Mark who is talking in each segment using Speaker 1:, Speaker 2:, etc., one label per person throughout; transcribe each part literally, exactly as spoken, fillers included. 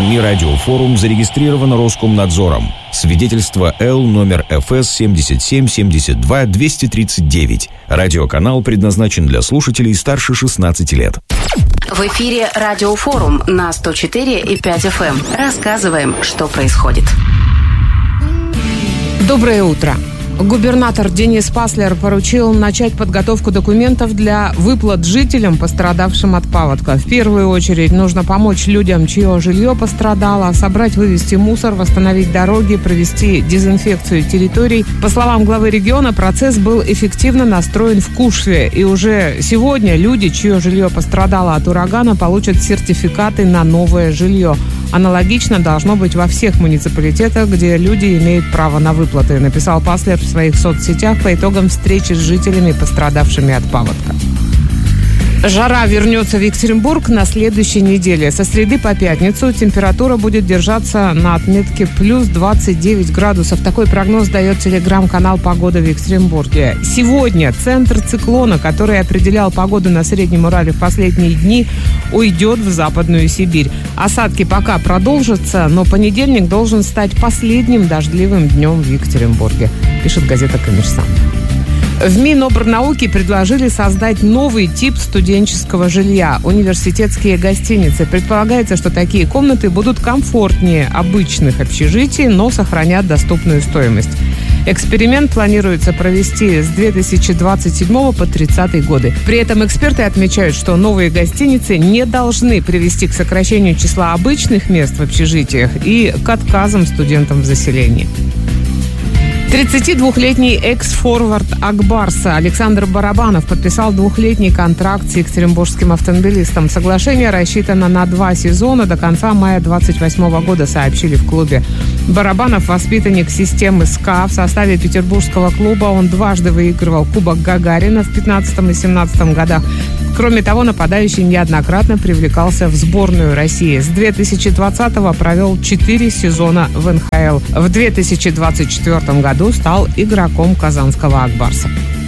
Speaker 1: СМИ «Радиофорум» зарегистрировано Роскомнадзором. Свидетельство Л номер эф эс семьдесят семь семьдесят два двести тридцать девять. Радиоканал предназначен для слушателей старше шестнадцати лет.
Speaker 2: В эфире «Радиофорум» на сто четыре и пять эф эм. Рассказываем, что происходит.
Speaker 3: Доброе утро. Губернатор Денис Паслер поручил начать подготовку документов для выплат жителям, пострадавшим от паводка. В первую очередь нужно помочь людям, чье жилье пострадало, собрать, вывести мусор, восстановить дороги, провести дезинфекцию территорий. По словам главы региона, процесс был эффективно настроен в Кушве. И уже сегодня люди, чье жилье пострадало от урагана, получат сертификаты на новое жилье. Аналогично должно быть во всех муниципалитетах, где люди имеют право на выплаты, написал Паслер в своих соцсетях по итогам встречи с жителями, пострадавшими от паводка. Жара вернется в Екатеринбург на следующей неделе. Со среды по пятницу температура будет держаться на отметке плюс двадцать девять градусов. Такой прогноз дает телеграм-канал «Погода в Екатеринбурге». Сегодня центр циклона, который определял погоду на Среднем Урале в последние дни, уйдет в Западную Сибирь. Осадки пока продолжатся, но понедельник должен стать последним дождливым днем в Екатеринбурге, пишет газета «Коммерсант». В Минобрнауки предложили создать новый тип студенческого жилья – университетские гостиницы. Предполагается, что такие комнаты будут комфортнее обычных общежитий, но сохранят доступную стоимость. Эксперимент планируется провести с две тысячи двадцать седьмого по тридцатый годы. При этом эксперты отмечают, что новые гостиницы не должны привести к сокращению числа обычных мест в общежитиях и к отказам студентам в заселении. тридцатидвухлетний экс-форвард Акбарса Александр Барабанов подписал двухлетний контракт с екатеринбургским автомобилистом. Соглашение рассчитано на два сезона до конца мая двадцать восьмого года, сообщили в клубе. Барабанов – воспитанник системы СКА. В составе петербургского клуба он дважды выигрывал Кубок Гагарина в пятнадцатом и семнадцатом годах. Кроме того, нападающий неоднократно привлекался в сборную России. С две тысячи двадцатого провел четыре сезона в эн ха эл. В две тысячи двадцать четвёртом году стал игроком казанского Акбарса.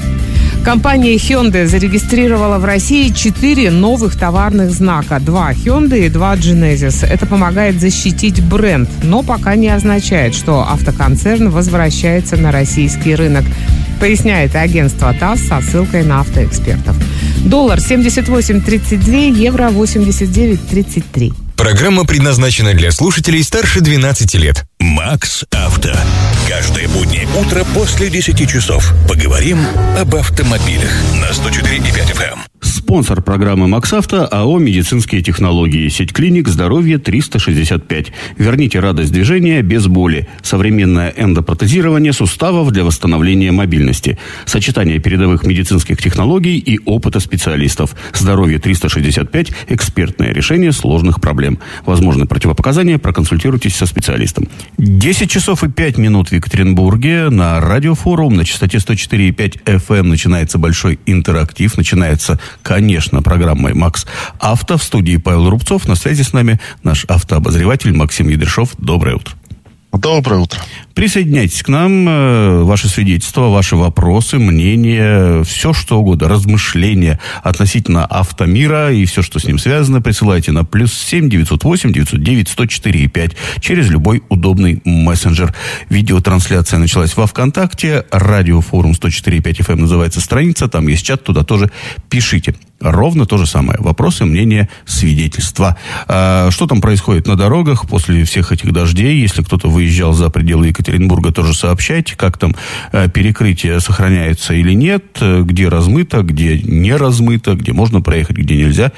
Speaker 3: Компания Hyundai зарегистрировала в России четыре новых товарных знака. Два Hyundai и два Genesis. Это помогает защитить бренд, но пока не означает, что автоконцерн возвращается на российский рынок, поясняет агентство ТАСС со ссылкой на автоэкспертов. Доллар семьдесят восемь тридцать два, евро восемьдесят девять тридцать три.
Speaker 4: Программа предназначена для слушателей старше двенадцати лет. Макс Авто. Каждое буднее утро после десяти часов. Поговорим об автомобилях на сто четыре и пять эф эм.
Speaker 5: Спонсор программы «Макс Авто» АО «Медицинские технологии». Сеть клиник «Здоровье триста шестьдесят пять». Верните радость движения без боли. Современное эндопротезирование суставов для восстановления мобильности. Сочетание передовых медицинских технологий и опыта специалистов. «Здоровье триста шестьдесят пять» – экспертное решение сложных проблем. Возможны противопоказания, проконсультируйтесь со специалистом. десять часов и пять минут в Екатеринбурге. На радиофорум на частоте сто четыре и пять эф эм начинается большой интерактив. Начинается, конечно, программой «Макс Авто». В студии Павел Рубцов. На связи с нами наш автообозреватель Максим Ядришов. Доброе утро.
Speaker 6: Доброе утро.
Speaker 5: Присоединяйтесь к нам, ваши свидетельства, ваши вопросы, мнения, все что угодно, размышления относительно автомира и все, что с ним связано, присылайте на плюс семь девятьсот восемь девятьсот девять сто четыре и пять через любой удобный мессенджер. Видеотрансляция началась во ВКонтакте, радиофорум сто четыре и пять эф эм называется страница, там есть чат, туда тоже пишите. Ровно то же самое. Вопросы, мнения, свидетельства. А что там происходит на дорогах после всех этих дождей? Если кто-то выезжал за пределы Екатеринбурга, тоже сообщайте, как там перекрытие сохраняется или нет, где размыто, где не размыто, где можно проехать, где нельзя.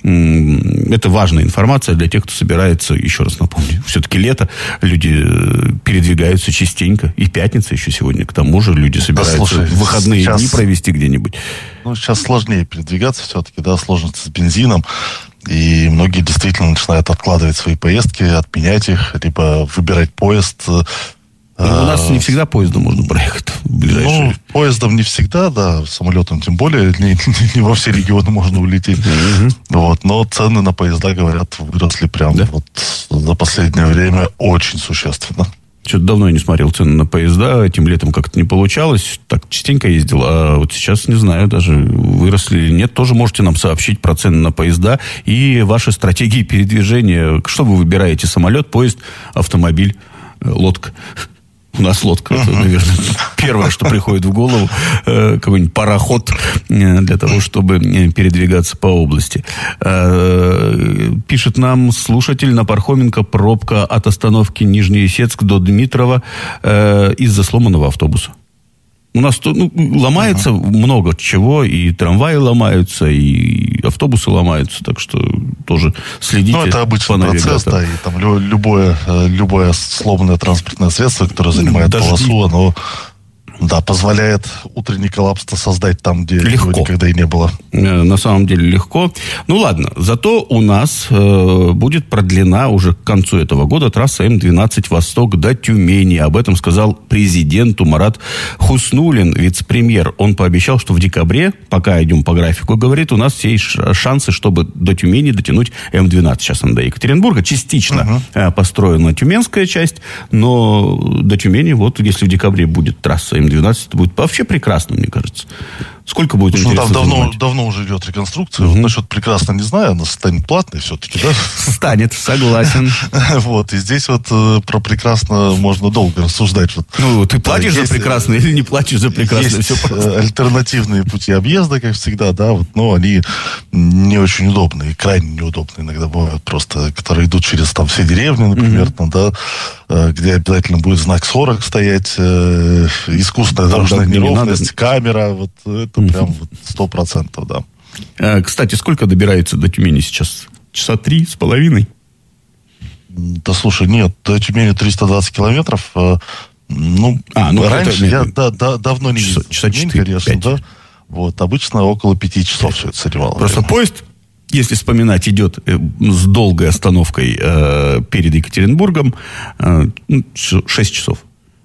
Speaker 5: Это важная информация для тех, кто собирается, еще раз напомню, все-таки лето, люди передвигаются частенько, и пятница еще сегодня, к тому же люди собираются да, слушай, выходные сейчас... дни провести где-нибудь.
Speaker 6: Ну, сейчас сложнее передвигаться все-таки, да, сложности с бензином. И многие действительно начинают откладывать свои поездки, отменять их, либо выбирать поезд.
Speaker 5: Ну, у нас не всегда поездом можно проехать в ближайшие.
Speaker 6: Ну, поездом не всегда, да, самолетом тем более, не, не, не во все регионы можно улететь. Mm-hmm. Вот, но цены на поезда, говорят, выросли прям да? вот за последнее время очень существенно.
Speaker 5: Что-то давно я не смотрел цены на поезда. Этим летом как-то не получалось. Так частенько ездил. А вот сейчас, не знаю, даже выросли или нет. Тоже можете нам сообщить про цены на поезда и ваши стратегии передвижения. Что вы выбираете? Самолет, поезд, автомобиль, лодка? У нас лодка, это, наверное, первое, что приходит в голову. Какой-нибудь пароход для того, чтобы передвигаться по области. Пишет нам слушатель: на Пархоменко пробка от остановки Нижнеесецк до Дмитрова из-за сломанного автобуса. У нас ну, ломается uh-huh. много чего, и трамваи ломаются, и автобусы ломаются, так что тоже следите. Ну,
Speaker 6: это обычный
Speaker 5: по
Speaker 6: процесс, да, и там любое, любое сломанное транспортное средство, которое занимает Дожди. полосу, оно да, позволяет утренний коллапс создать там, где
Speaker 5: легко.
Speaker 6: его никогда и не было.
Speaker 5: На самом деле легко. Ну ладно, зато у нас э, будет продлена уже к концу этого года трасса эм двенадцать Восток до Тюмени. Об этом сказал президенту Марат Хуснуллин, вице-премьер. Он пообещал, что в декабре, пока идем по графику, говорит, у нас все есть шансы, чтобы до Тюмени дотянуть эм двенадцать. Сейчас она до Екатеринбурга. Частично uh-huh. построена тюменская часть, но до Тюмени, вот если в декабре будет трасса эм двенадцать, это будет вообще прекрасно, мне кажется. Сколько будет
Speaker 6: интересно?
Speaker 5: Ну, там
Speaker 6: давно, давно уже идет реконструкция. Угу. Вот насчет прекрасно не знаю, она станет платной все-таки, да?
Speaker 5: Станет, согласен.
Speaker 6: Вот, и здесь вот э, про прекрасно можно долго рассуждать. Вот,
Speaker 5: ну, ты платишь да, за есть, прекрасно или не платишь за прекрасно?
Speaker 6: Есть
Speaker 5: все
Speaker 6: альтернативные пути объезда, как всегда, да, вот, но они не очень удобные, крайне неудобные иногда бывают просто, которые идут через там все деревни, например, угу. там, да, э, где обязательно будет знак сорок стоять, э, искусственная дорожная неровность, камера, вот это прям сто процентов, да.
Speaker 5: А, кстати, сколько добирается до Тюмени сейчас? Часа три с половиной?
Speaker 6: Да слушай, нет, до Тюмени триста двадцать километров. Э, ну,
Speaker 5: а, ну,
Speaker 6: раньше
Speaker 5: это,
Speaker 6: я да, да, давно не ездил.
Speaker 5: Часа четыре,
Speaker 6: конечно,
Speaker 5: пять.
Speaker 6: Да. Вот, обычно около пяти часов пять. Все это занимало.
Speaker 5: Просто время. Поезд, если вспоминать, идет э, с долгой остановкой э, перед Екатеринбургом э, шесть часов.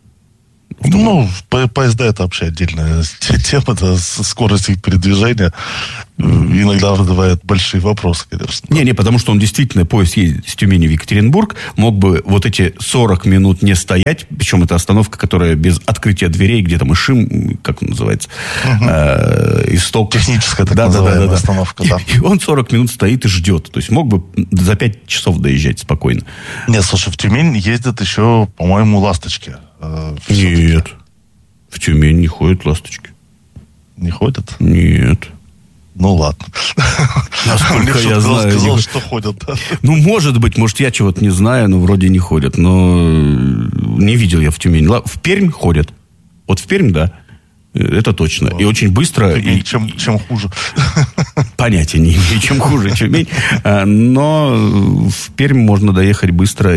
Speaker 6: Ну, поезда это вообще отдельная тема, да, скорость их передвижения иногда вызывает большие вопросы, конечно.
Speaker 5: Не-не, потому что он действительно, поезд едет с Тюмени в Екатеринбург, мог бы вот эти сорок минут не стоять, причем это остановка, которая без открытия дверей, где там Ишим, как он называется, угу. э, исток.
Speaker 6: Техническая так
Speaker 5: да,
Speaker 6: называемая
Speaker 5: да, да, да.
Speaker 6: остановка, да.
Speaker 5: И, и он сорок минут стоит и ждет, то есть мог бы за пять часов доезжать спокойно.
Speaker 6: Нет, слушай, в Тюмень ездят еще, по-моему, «Ласточки». Э,
Speaker 5: Нет, в Тюмень не ходят «Ласточки».
Speaker 6: Не ходят?
Speaker 5: Нет.
Speaker 6: Ну, ладно.
Speaker 5: Насколько я знаю.
Speaker 6: Сказал, что ходят, да.
Speaker 5: Ну, может быть, может, я чего-то не знаю, но вроде не ходят. Но не видел я в Тюмени. В Пермь ходят. Вот в Пермь, да. Это точно. И очень быстро.
Speaker 6: И... Чем, чем хуже.
Speaker 5: Понятия не имею, чем хуже Тюмень. Но в Пермь можно доехать быстро.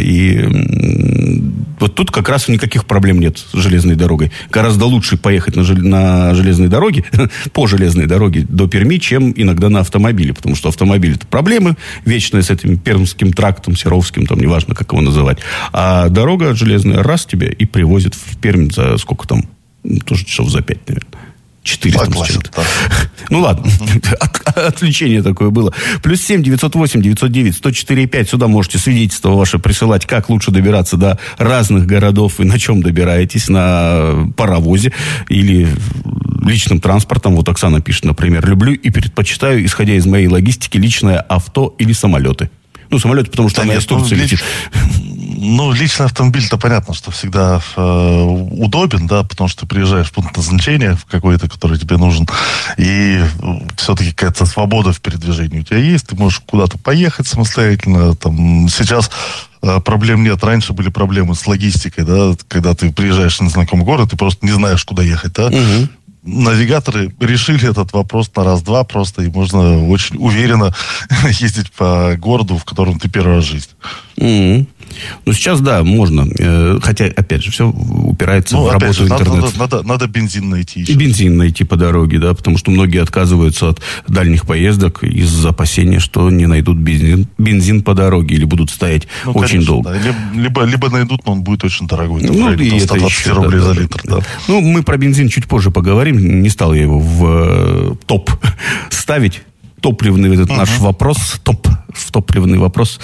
Speaker 5: И вот тут как раз никаких проблем нет с железной дорогой. Гораздо лучше поехать на, жел... на железной дороге, по железной дороге до Перми, чем иногда на автомобиле. Потому что автомобиль — это проблемы вечные с этим пермским трактом, серовским, там неважно, как его называть. А дорога железная раз тебя и привозит в Пермь за сколько там? Тоже часов за пять, наверное. Четыреста с чем-то. Да. Ну ладно, От, отвлечение такое было. Плюс семь девятьсот восемь девятьсот девять сто четыре пять. Сюда можете свидетельства ваши присылать, как лучше добираться до разных городов и на чем добираетесь. На паровозе или личным транспортом. Вот Оксана пишет, например: люблю и предпочитаю, исходя из моей логистики, личное авто или самолеты. Ну, самолеты, потому что да она нет, из Турции летит.
Speaker 6: Ну, личный автомобиль-то понятно, что всегда э, удобен, да, потому что ты приезжаешь в пункт назначения в какой-то, который тебе нужен, и все-таки какая-то свобода в передвижении у тебя есть, ты можешь куда-то поехать самостоятельно, там, сейчас э, проблем нет, раньше были проблемы с логистикой, да, когда ты приезжаешь в незнакомый город, ты просто не знаешь, куда ехать, да. Угу. Навигаторы решили этот вопрос на раз-два просто, и можно очень уверенно ездить по городу, в котором ты первый раз в жизни. Mm-hmm.
Speaker 5: Ну, сейчас, да, можно. Хотя, опять же, все упирается ну, в работу же, интернета.
Speaker 6: Надо, надо, надо бензин найти еще.
Speaker 5: И бензин найти по дороге, да, потому что многие отказываются от дальних поездок из-за опасения, что не найдут бензин, бензин по дороге или будут стоять ну, очень конечно, долго.
Speaker 6: Да. Либо, либо найдут, но он будет очень дорогой.
Speaker 5: Ну, и это
Speaker 6: сто двадцать
Speaker 5: еще,
Speaker 6: рублей
Speaker 5: да,
Speaker 6: за
Speaker 5: да,
Speaker 6: литр.
Speaker 5: Да.
Speaker 6: Да.
Speaker 5: Ну, мы про бензин чуть позже поговорим. Не стал я его в э, топ ставить. топливный этот uh-huh. наш вопрос, топ, в топливный вопрос.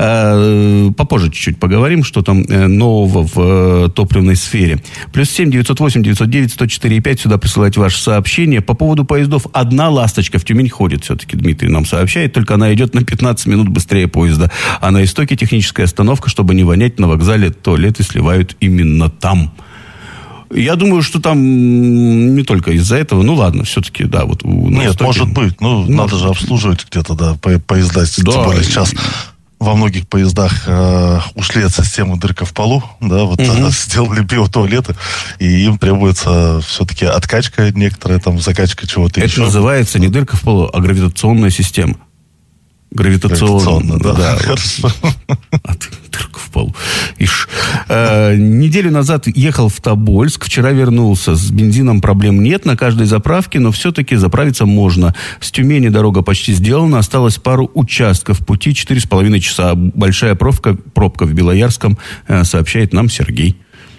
Speaker 5: Э, попозже чуть-чуть поговорим, что там нового в э, топливной сфере. Плюс семь девятьсот восемь девятьсот девять сто четыре пять, сюда присылайте ваши сообщения. По поводу поездов, одна «Ласточка» в Тюмень ходит, все-таки Дмитрий нам сообщает, только она идет на пятнадцать минут быстрее поезда. А на истоке техническая остановка, чтобы не вонять на вокзале, туалеты сливают именно там. Я думаю, что там не только из-за этого. Ну, ладно, все-таки, да. Вот
Speaker 6: Нет, истоке... может быть. Ну, может надо же обслуживать где-то, да, по- поезда. Да. Тем более сейчас во многих поездах э, ушли от системы дырка в полу, да, вот угу. сделали биотуалеты, и им требуется все-таки откачка некоторая, там, закачка чего-то
Speaker 5: Это
Speaker 6: еще.
Speaker 5: Это называется не дырка в полу, а гравитационная система. Гравитационно, да. да. Хорошо. А ты дырка в полу. Ишь. Э, неделю назад ехал в Тобольск, вчера вернулся. С бензином проблем нет на каждой заправке, но все-таки заправиться можно. С Тюмени дорога почти сделана, осталось пару участков пути, четыре с половиной часа. Большая пробка, пробка в Белоярском, э, сообщает нам Сергей.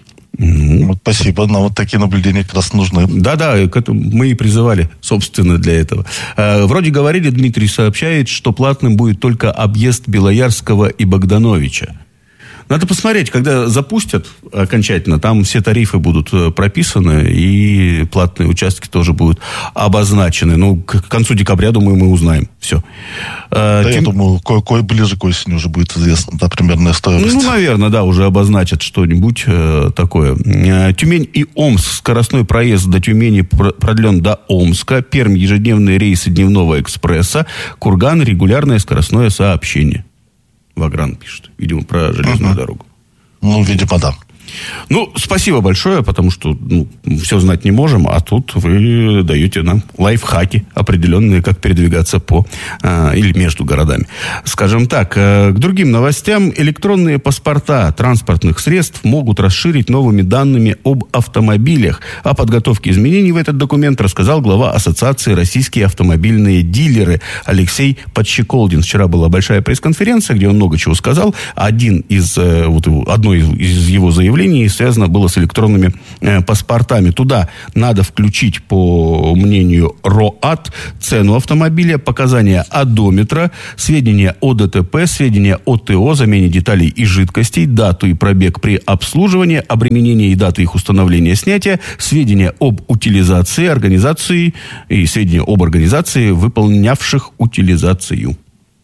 Speaker 6: Ну, вот спасибо, нам вот такие наблюдения как раз нужны.
Speaker 5: Да-да, к этому мы и призывали, собственно, для этого. Э, вроде говорили, Дмитрий сообщает, что платным будет только объезд Белоярского и Богдановича. Надо посмотреть, когда запустят окончательно, там все тарифы будут прописаны, и платные участки тоже будут обозначены. Ну, к концу декабря, думаю, мы узнаем. Все.
Speaker 6: Да, Тем... я думаю, кое-кое ближе к осени уже будет известна, да, примерная стоимость.
Speaker 5: Ну, наверное, да, уже обозначат что-нибудь э, такое. Тюмень и Омск. Скоростной проезд до Тюмени продлен до Омска. Пермь. Ежедневные рейсы дневного экспресса. Курган. Регулярное скоростное сообщение. Вагран пишет. Видимо, про железную uh-huh. дорогу.
Speaker 6: Ну, видимо, да.
Speaker 5: Ну, спасибо большое, потому что ну, все знать не можем, а тут вы даете нам лайфхаки определенные, как передвигаться по а, или между городами. Скажем так, а, к другим новостям. Электронные паспорта транспортных средств могут расширить новыми данными об автомобилях. О подготовке изменений в этот документ рассказал глава Ассоциации «Российские автомобильные дилеры» Алексей Подщеколдин. Вчера была большая пресс-конференция, где он много чего сказал. Один из, вот, одно из, из его заявлений связано было с электронными э, паспортами. Туда надо включить, по мнению РОАТ, цену автомобиля, показания одометра, сведения о ДТП, сведения о ТО, замене деталей и жидкостей, дату и пробег при обслуживании, обременение и даты их установления, снятия, сведения об утилизации, организации и сведения об организации, выполнявших утилизацию.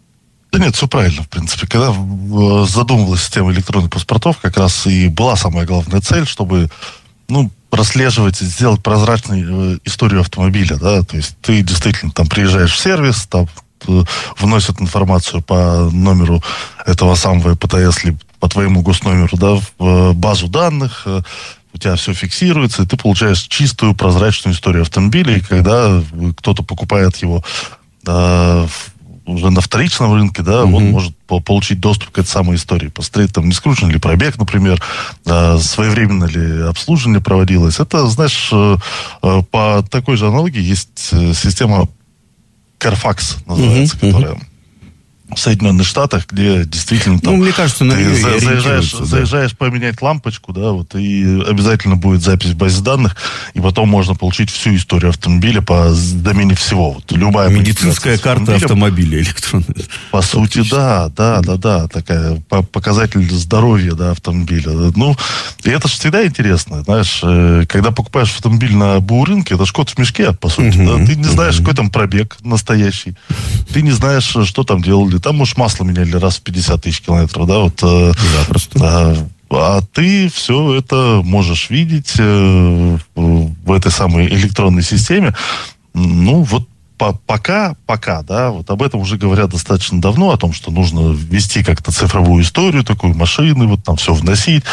Speaker 6: Да нет, все правильно, в принципе. Когда задумывалась система электронных паспортов, как раз и была самая главная цель, чтобы, ну, прослеживать, сделать прозрачной историю автомобиля, да, то есть ты действительно там приезжаешь в сервис, там вносят информацию по номеру этого самого ПТС, либо по твоему госномеру, да, в базу данных, у тебя все фиксируется, и ты получаешь чистую, прозрачную историю автомобиля, и когда кто-то покупает его да, уже на вторичном рынке, да, mm-hmm. он может по- получить доступ к этой самой истории. Посмотреть, там, не скручен ли пробег, например, да, своевременно ли обслуживание проводилось. Это, знаешь, э, э, по такой же аналогии есть э, система Carfax, называется, mm-hmm. которая в Соединенных Штатах, где действительно там...
Speaker 5: Ну, мне кажется, на нее
Speaker 6: за, заезжаешь,
Speaker 5: да.
Speaker 6: заезжаешь поменять лампочку, да, вот, и обязательно будет запись в базе данных, и потом можно получить всю историю автомобиля по замене всего. Вот, любая
Speaker 5: медицинская карта автомобиля электронная.
Speaker 6: По сути, да, да, да, да, такая показатель здоровья, да, автомобиля. Ну, и это же всегда интересно, знаешь, когда покупаешь автомобиль на БУ-рынке, это ж кот в мешке, по сути, uh-huh, да, ты не знаешь, uh-huh. какой там пробег настоящий, ты не знаешь, что там делали. Там, может, масло меняли раз в пятьдесят тысяч километров, да, вот.
Speaker 5: Запросто.
Speaker 6: А, а ты все это можешь видеть э, в этой самой электронной системе. Ну, вот по, пока, пока, да, вот об этом уже говорят достаточно давно, о том, что нужно ввести как-то цифровую историю, такую машины, вот там все вносить.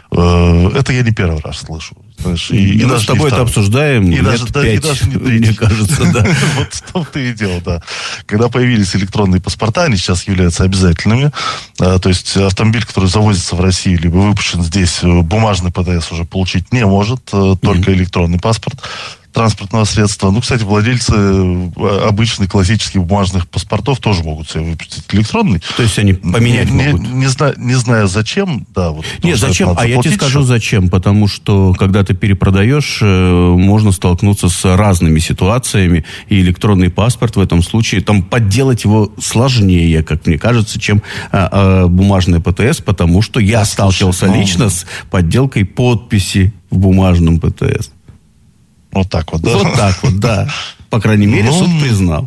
Speaker 6: Э, это я не первый раз слышу. Знаешь, и,
Speaker 5: и мы с тобой это обсуждаем
Speaker 6: и
Speaker 5: лет
Speaker 6: даже,
Speaker 5: пять,
Speaker 6: да, и даже не третий.
Speaker 5: Мне кажется, да.
Speaker 6: Вот в том-то и дело, да. Когда появились электронные паспорта, они сейчас являются обязательными. То есть автомобиль, который завозится в Россию, либо выпущен здесь, бумажный ПТС уже получить не может, только электронный паспорт. транспортного средства. Ну, кстати, владельцы обычных классических бумажных паспортов тоже могут себе выпустить электронный.
Speaker 5: То есть они поменять
Speaker 6: не,
Speaker 5: могут?
Speaker 6: Не, не, знаю, не знаю, зачем. Да, вот,
Speaker 5: Нет, зачем? А я тебе скажу,
Speaker 6: еще.
Speaker 5: зачем. Потому что, когда ты перепродаешь, можно столкнуться с разными ситуациями. И электронный паспорт в этом случае, там подделать его сложнее, как мне кажется, чем а, а, бумажный ПТС, потому что я
Speaker 6: да,
Speaker 5: сталкивался
Speaker 6: слушай, ну...
Speaker 5: лично с подделкой подписи в бумажном ПТС.
Speaker 6: Вот так вот, да?
Speaker 5: Вот так вот, да. По крайней мере,
Speaker 6: ну,
Speaker 5: суд признал.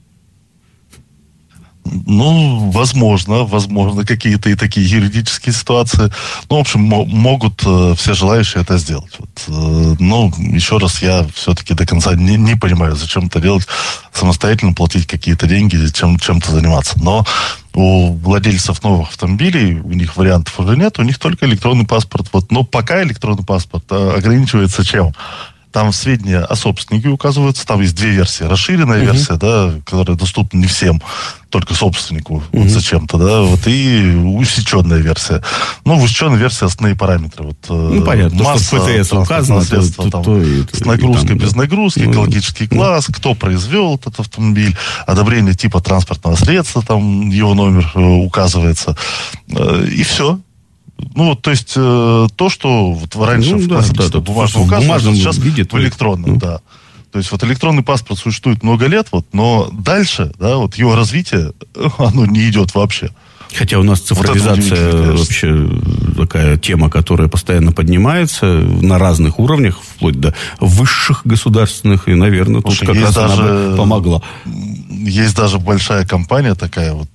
Speaker 6: Ну, возможно, возможно, какие-то и такие юридические ситуации. Ну, в общем, м- могут э, все желающие это сделать. Вот, э, но, еще раз, я все-таки до конца не, не понимаю, зачем это делать самостоятельно, платить какие-то деньги, чем, чем-то заниматься. Но у владельцев новых автомобилей, у них вариантов уже нет, у них только электронный паспорт. Вот, но пока электронный паспорт э, ограничивается чем? Там сведения о собственнике указываются, там есть две версии. Расширенная uh-huh. версия, да, которая доступна не всем, только собственнику, uh-huh. вот зачем-то, да, вот, и усеченная версия. Ну, в усеченной версии основные параметры. Вот,
Speaker 5: ну, понятно,
Speaker 6: масса,
Speaker 5: то, что в ПТС указано,
Speaker 6: средства,
Speaker 5: то,
Speaker 6: там,
Speaker 5: то, и,
Speaker 6: с нагрузкой,
Speaker 5: там,
Speaker 6: без
Speaker 5: да.
Speaker 6: нагрузки,
Speaker 5: ну,
Speaker 6: экологический
Speaker 5: ну,
Speaker 6: класс, кто произвел этот автомобиль, одобрение типа транспортного средства, там его номер э, указывается, э, и все. Ну, вот, то есть, э, то, что вот раньше
Speaker 5: ну,
Speaker 6: в
Speaker 5: да,
Speaker 6: классическом
Speaker 5: да,
Speaker 6: бумажном
Speaker 5: да,
Speaker 6: указывалось, сейчас
Speaker 5: виде,
Speaker 6: в электронном,
Speaker 5: ну.
Speaker 6: да. То есть, вот электронный паспорт существует много лет, вот, но дальше, да, вот его развитие, оно не идет вообще.
Speaker 5: Хотя у нас цифровизация вот вообще такая тема, которая постоянно поднимается на разных уровнях, вплоть до высших государственных, и, наверное, тут Слушай, как раз даже, она бы помогла.
Speaker 6: Есть даже большая компания такая вот,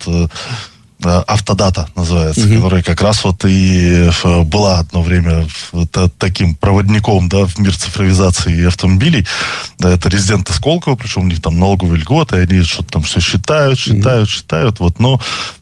Speaker 6: Автодата называется, uh-huh. которая как раз вот и была одно время таким проводником, да, в мир цифровизации автомобилей. Да, это резиденты Сколково, причем у них там налоговые льготы, они что-то там все считают, считают, uh-huh. считают, вот, но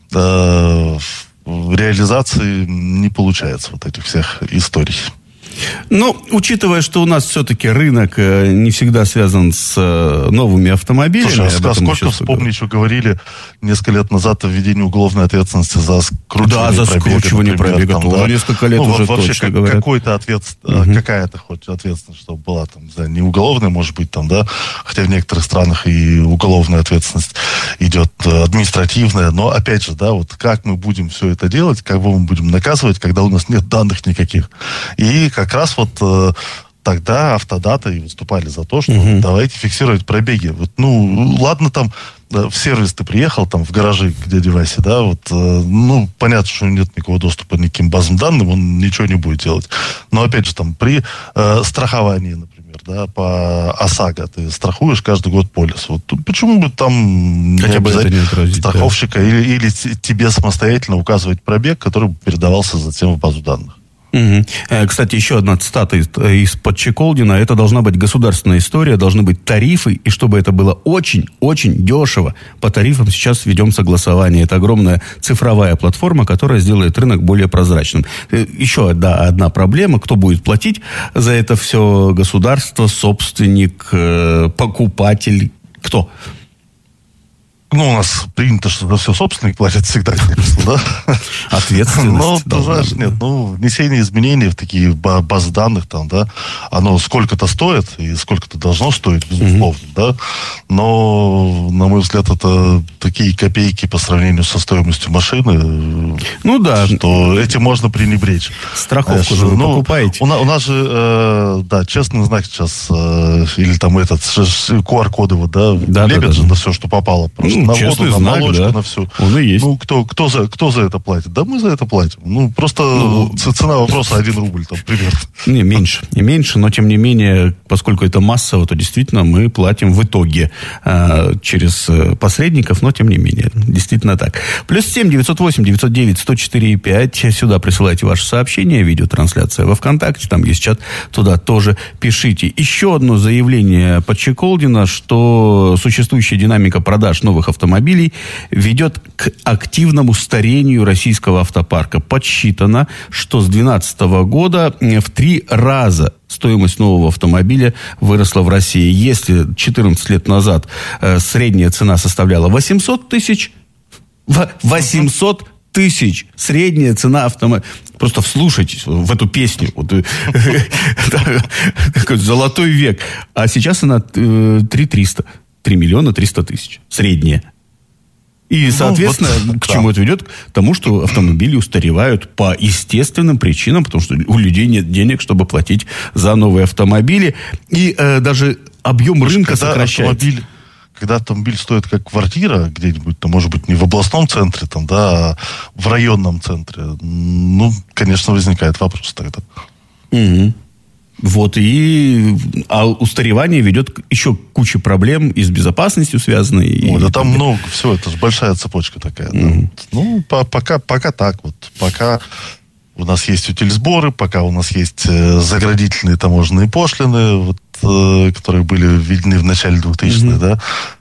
Speaker 6: э, реализации не получается вот этих всех историй.
Speaker 5: Ну, учитывая, что у нас все-таки рынок не всегда связан с новыми автомобилями.
Speaker 6: Слушай, а сколько, вспомни, что говорили несколько лет назад о введении уголовной ответственности за скручивание
Speaker 5: пробега. Да, за скручивание
Speaker 6: например,
Speaker 5: пробега.
Speaker 6: Там,
Speaker 5: тоже
Speaker 6: да?
Speaker 5: несколько лет
Speaker 6: ну,
Speaker 5: уже
Speaker 6: вообще,
Speaker 5: точно
Speaker 6: как,
Speaker 5: говорят.
Speaker 6: Какой-то ответ, угу. Какая-то хоть ответственность, чтобы была там, да, не уголовная, может быть, там, да, хотя в некоторых странах и уголовная ответственность идет административная, но, опять же, да, вот как мы будем все это делать, как мы будем наказывать, когда у нас нет данных никаких. И как Как раз вот э, тогда Автодата и выступали за то, что uh-huh. давайте фиксировать пробеги. Вот, ну, ладно, там да, в сервис ты приехал, там, в гаражи к дяде Васе, да, вот, э, ну, понятно, что нет никакого доступа ни к каким базам данным, он ничего не будет делать. Но, опять же, там, при э, страховании, например, да, по ОСАГО ты страхуешь каждый год полис. Вот, почему бы там
Speaker 5: Хотя
Speaker 6: не обязательно
Speaker 5: не отразить,
Speaker 6: страховщика да. или, или тебе самостоятельно указывать пробег, который передавался затем в базу данных?
Speaker 5: Угу. Кстати, еще одна цитата из, из-под Чеколдина. Это должна быть государственная история, должны быть тарифы, и чтобы это было очень-очень дешево. По тарифам сейчас ведем согласование. Это огромная цифровая платформа, которая сделает рынок более прозрачным. Еще да, одна проблема. Кто будет платить за это все? Государство, собственник, покупатель? Кто?
Speaker 6: Ну, у нас принято, что за все собственник платит всегда, конечно, да?
Speaker 5: Ответственность.
Speaker 6: Но, ты знаешь, нет, ну, внесение изменений в такие базы данных, там, да, оно сколько-то стоит и сколько-то должно стоить, безусловно, да, но, на мой взгляд, это такие копейки по сравнению со стоимостью машины,
Speaker 5: ну, да.
Speaker 6: что этим можно пренебречь.
Speaker 5: Страховку же вы ну, покупаете.
Speaker 6: У, у нас же, э, да, честный знак сейчас, э, или там этот, ку ар-коды, вот, да,
Speaker 5: да
Speaker 6: лепят
Speaker 5: да, да,
Speaker 6: же
Speaker 5: да.
Speaker 6: на все, что попало, просто.
Speaker 5: Ну,
Speaker 6: На воду, на
Speaker 5: знак,
Speaker 6: молочку,
Speaker 5: да.
Speaker 6: на все.
Speaker 5: Он и есть.
Speaker 6: Ну, кто, кто, за, кто за это платит? Да мы за это платим. Ну, просто ну, цена вопроса один рубль, там, примерно.
Speaker 5: Не, меньше. Не меньше, но, тем не менее, поскольку это массово, то действительно мы платим в итоге э, через посредников, но, тем не менее, действительно так. Плюс семь девятьсот восемь девятьсот девять сто четыре пять. Сюда присылайте ваши сообщения, видеотрансляция во ВКонтакте, там есть чат, туда тоже пишите. Еще одно заявление под Чеколдина, что существующая динамика продаж новых автомобилей ведет к активному старению российского автопарка. Подсчитано, что с две тысячи двенадцатого года в три раза стоимость нового автомобиля выросла в России. Если четырнадцать лет назад э, средняя цена составляла восемьсот тысяч, восемьсот тысяч. Средняя цена автомобиля. Просто вслушайтесь в эту песню. Какой золотой век. А сейчас она три триста. три миллиона триста тысяч. Средняя. И, соответственно, ну, вот, к чему да. это ведет? К тому, что автомобили устаревают по естественным причинам, потому что у людей нет денег, чтобы платить за новые автомобили. И э, даже объем Потому рынка сокращается. Автомобиль,
Speaker 6: когда автомобиль стоит как квартира где-нибудь, то, может быть, не в областном центре, там, да, а в районном центре, ну, конечно, возникает вопрос тогда.
Speaker 5: Угу. Вот, и а устаревание ведет к еще к куче проблем и с безопасностью связанной.
Speaker 6: Ой, да там и... много всего, это же большая цепочка такая. Mm-hmm. Да. Ну, по- пока, пока так вот. Пока у нас есть утильсборы, пока у нас есть э, заградительные таможенные пошлины, вот, э, которые были введены в начале двухтысячных, mm-hmm. да,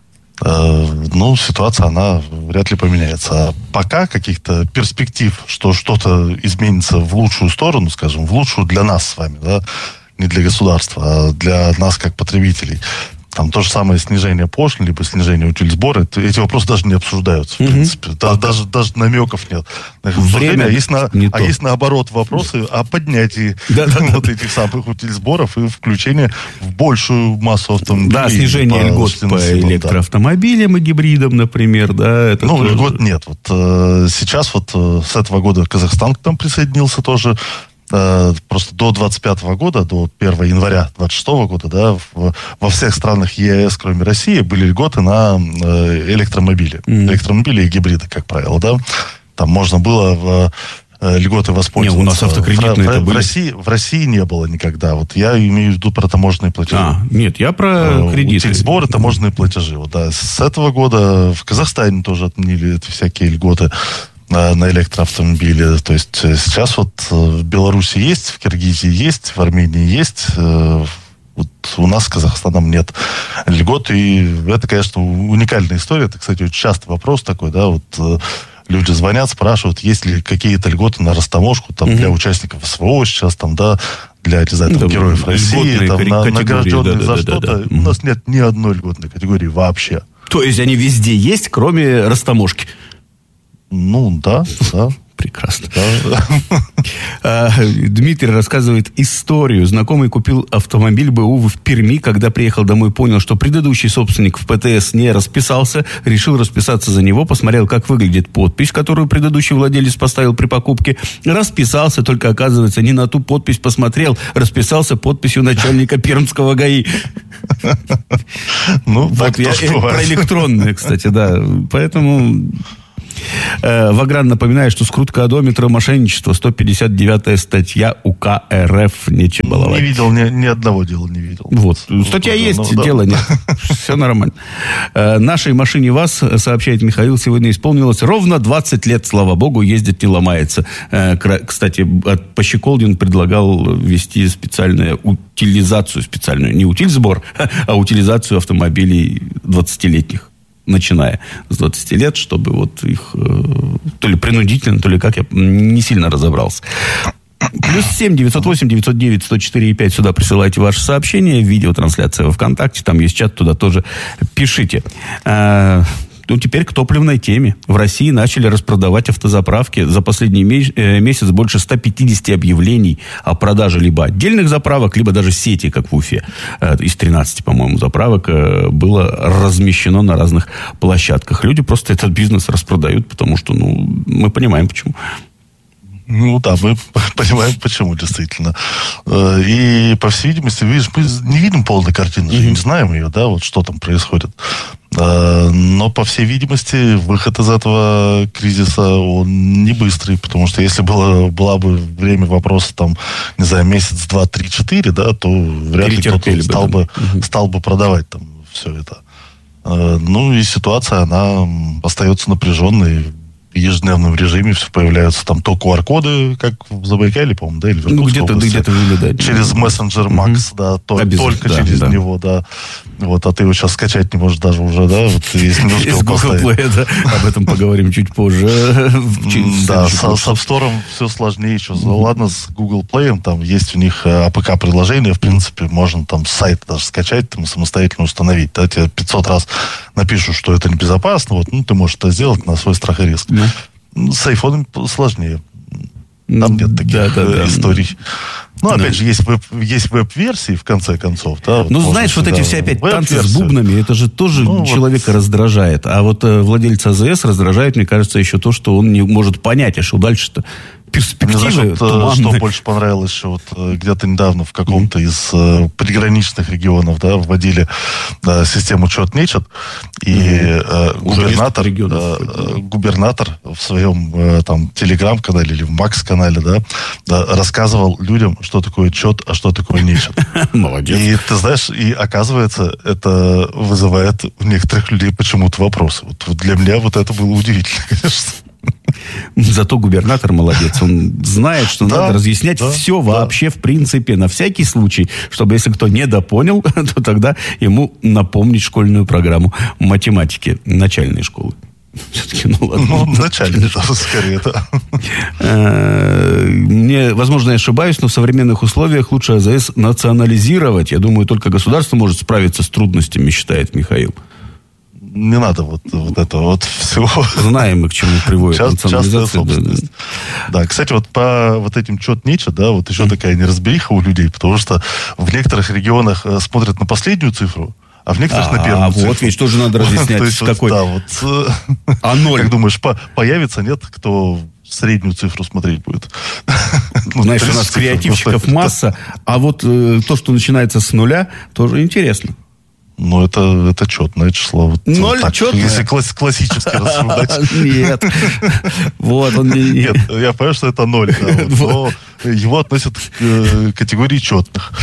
Speaker 6: э, ну, ситуация, она вряд ли поменяется. А пока каких-то перспектив, что что-то изменится в лучшую сторону, скажем, в лучшую для нас с вами, да, не для государства, а для нас как потребителей. Там то же самое снижение пошлин, либо снижение утильсбора. Эти вопросы даже не обсуждаются, в mm-hmm. принципе. Да, даже, даже намеков нет. Время а есть, на, а есть наоборот вопросы о поднятии вот этих самых утильсборов и включении в большую массу автомобилей.
Speaker 5: Да, снижение льгот по электроавтомобилям и гибридам, например. Да,
Speaker 6: ну, тоже... льгот нет. Вот, э, сейчас вот э, с этого года Казахстан к нам присоединился тоже. Просто до двадцать пятого года, до первого января двадцать шестого года, да, в, во всех странах ЕАЭС, кроме России, были льготы на э, электромобили. Mm. Электромобили и гибриды, как правило, да. Там можно было в, э, льготы воспользоваться.
Speaker 5: Не, у нас автокредитные
Speaker 6: в,
Speaker 5: это
Speaker 6: в,
Speaker 5: были.
Speaker 6: В России, в России не было никогда. Вот я имею в виду про таможенные платежи.
Speaker 5: А, нет, я про э, кредиты.
Speaker 6: Утильсборы, таможенные платежи. Вот, да. С этого года в Казахстане тоже отменили эти всякие льготы на электроавтомобили. То есть сейчас вот в Беларуси есть, в Киргизии есть, в Армении есть. Вот у нас с Казахстаном нет льгот. И это, конечно, уникальная история. Это, кстати, очень частый вопрос такой, да, вот люди звонят, спрашивают, есть ли какие-то льготы на растаможку там, mm-hmm. для участников СВО сейчас, там, да, для, не знаю, там, да, героев России, там, на, награжденных да, за да, что-то. Да, да, да. У нас нет ни одной льготной категории вообще.
Speaker 5: То есть они везде есть, кроме растаможки?
Speaker 6: Ну, да, да.
Speaker 5: Прекрасно. Да. Дмитрий рассказывает историю. Знакомый купил автомобиль БУ в Перми, когда приехал домой, понял, что предыдущий собственник в ПТС не расписался, решил расписаться за него, посмотрел, как выглядит подпись, которую предыдущий владелец поставил при покупке, расписался, только, оказывается, не на ту подпись посмотрел, расписался подписью начальника пермского ГАИ. Ну, вот я про электронные, кстати, да. Поэтому... Вагран напоминает, что скрутка одометра, мошенничество, сто пятьдесят девятая статья УК РФ, нечего баловать.
Speaker 6: Не видел, ни, ни одного дела не видел.
Speaker 5: Вот, статья есть, ну, да. Дела нет. Все нормально. Нашей машине ВАЗ, сообщает Михаил, сегодня исполнилось ровно двадцать лет, слава богу, ездит не ломается. Кстати, Пощеколдин предлагал ввести специальную утилизацию, специальную, не утильсбор, а утилизацию автомобилей двадцатилетних. Начиная с двадцати лет, чтобы вот их э, то ли принудительно, то ли как, я не сильно разобрался. Плюс семь девятьсот восемь девятьсот девять сто четыре пять, сюда присылайте ваши сообщения, видеотрансляция во ВКонтакте, там есть чат, туда тоже пишите. А, ну, теперь к топливной теме. В России начали распродавать автозаправки. За последний месяц больше ста пятидесяти объявлений о продаже либо отдельных заправок, либо даже сети, как в Уфе. Из тринадцати, по-моему, заправок было размещено на разных площадках. Люди просто этот бизнес распродают, потому что, ну, мы понимаем, почему.
Speaker 6: Ну да, мы понимаем, почему, действительно. И, по всей видимости, видишь, мы не видим полной картины, mm-hmm. не знаем ее, да, вот что там происходит. Но, по всей видимости, выход из этого кризиса, он не быстрый, потому что если было, было бы время вопроса, там, не знаю, месяц, два, три, четыре, да, то вряд ли кто-то стал бы, угу. стал бы продавать там все это. Ну, и ситуация, она остается напряженной. В ежедневном режиме все появляются там то ку ар-коды, как в Забайкале, по-моему, да, или в
Speaker 5: ну, где-то, где-то выглядит, да.
Speaker 6: Через мессенджер Макс, mm-hmm. да, то, только да, через да. него, да. Вот, а ты его сейчас скачать не можешь даже уже, да, вот, если не успел поставить.
Speaker 5: Из Google Play, да, об этом поговорим чуть позже.
Speaker 6: Да, с App Store все сложнее еще. Ладно, с Google Play, там есть у них эй пи кей-приложение, в принципе, можно там с сайта даже скачать, там самостоятельно установить, да, тебе пятьсот раз напишут, что это небезопасно, вот, ну, ты можешь это сделать на свой страх и риск. С айфоном сложнее. Там нет таких да, да, да. историй. Ну, опять да. же, есть, веб, есть веб-версии, в конце концов. Да, вот
Speaker 5: ну, знаешь, вот эти все опять танцы с бубнами, это же тоже ну, человека вот... раздражает. А вот э, владельца АЗС раздражает, мне кажется, еще то, что он не может понять, а что дальше-то. Перспективы
Speaker 6: знаешь, вот, что больше понравилось, что вот где-то недавно в каком-то mm-hmm. из э, приграничных регионов, да, вводили э, систему чет-нечет, и mm-hmm. э, губернатор, э, губернатор в своем э, там телеграм-канале или в Макс-канале, да, да, рассказывал людям, что такое чет, а что такое нечет.
Speaker 5: Молодец.
Speaker 6: И ты знаешь, и оказывается, это вызывает у некоторых людей почему-то вопросы. Вот для меня вот это было удивительно, конечно.
Speaker 5: Зато губернатор молодец. Он знает, что да, надо разъяснять да, все да. вообще, в принципе, на всякий случай, чтобы, если кто недопонял, то тогда ему напомнить школьную программу математики начальной школы. Все-таки, ну ладно.
Speaker 6: Ну, начальной, скорее, да.
Speaker 5: Мне, возможно, я ошибаюсь, но в современных условиях лучше АЗС национализировать. Я думаю, только государство может справиться с трудностями, считает Михаил.
Speaker 6: Не надо вот, вот это вот всего.
Speaker 5: Знаем мы, к чему приводит
Speaker 6: Част, национализация. Да, да. да, кстати, вот по вот этим чет-нечет, да, вот еще mm. такая неразбериха у людей, потому что в некоторых регионах смотрят на последнюю цифру, а в некоторых а, на первую
Speaker 5: а
Speaker 6: цифру.
Speaker 5: Вот ведь тоже надо разъяснять,
Speaker 6: то есть,
Speaker 5: какой.
Speaker 6: Вот, да, вот,
Speaker 5: а ноль?
Speaker 6: Как думаешь, по- появится, нет, кто среднюю цифру смотреть будет?
Speaker 5: Ну, знаешь, у нас креативщиков масса, а вот э, то, что начинается с нуля, тоже интересно.
Speaker 6: Ну, это, это четное число. Вот,
Speaker 5: Ноль
Speaker 6: так,
Speaker 5: четное?
Speaker 6: Если класс, классически рассуждать.
Speaker 5: Нет. Вот он.
Speaker 6: Нет, я понимаю, что это ноль. Но его относят к категории четных.